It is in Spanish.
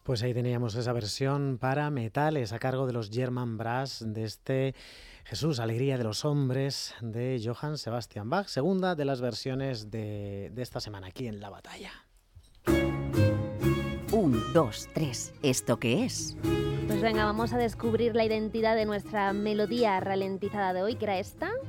Pues ahí teníamos esa versión para metales a cargo de los German Brass de este Jesús, Alegría de los Hombres de Johann Sebastian Bach, segunda de las versiones de esta semana aquí en La Batalla. 1, 2, 3. ¿Esto qué es? Pues venga, vamos a descubrir la identidad de nuestra melodía ralentizada de hoy, que era esta.